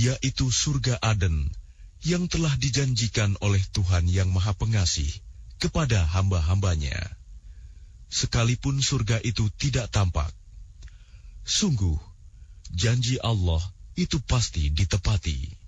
yaitu surga Aden yang telah dijanjikan oleh Tuhan yang Maha Pengasih kepada hamba-hambanya. Sekalipun surga itu tidak tampak, sungguh janji Allah itu pasti ditepati.